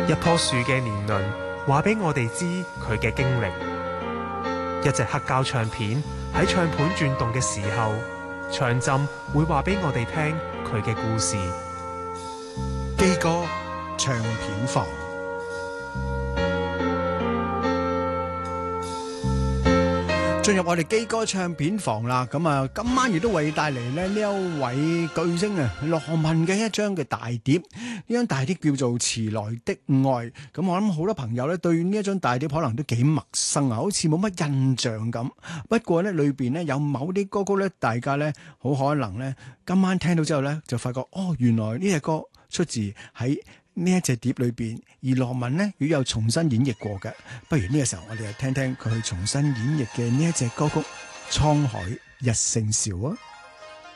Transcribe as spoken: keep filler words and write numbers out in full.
一棵樹嘅年輪話俾我哋知佢嘅經歷，一隻黑膠唱片喺唱盤轉動嘅時候，唱針會話俾我哋聽佢嘅故事。 基哥唱片房。進入我哋基哥唱片房啦，咁啊，今晚亦都為帶嚟咧呢一位巨星啊，羅文嘅一張嘅大碟，呢張大碟叫做《遲來的愛》。咁我諗好多朋友咧對呢一張大碟可能都幾陌生啊，好似冇乜印象咁。不過咧裏邊咧有某啲歌曲咧，大家咧好可能咧今晚聽到之後咧就發覺，哦，原來呢隻歌出自喺呢一隻碟裏邊，而羅文呢亦有重新演繹過嘅。不如呢個時候我哋就聽聽佢去重新演繹嘅呢一隻歌曲《滄海一聲笑》啊！